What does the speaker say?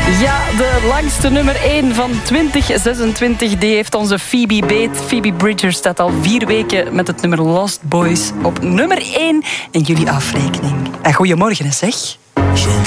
Ja, de langste nummer 1 van 2026, die heeft onze Phoebe beet. Phoebe Bridgers staat al 4 weken met het nummer Lost Boys op nummer 1 in jullie afrekening. En goedemorgen, zeg. Show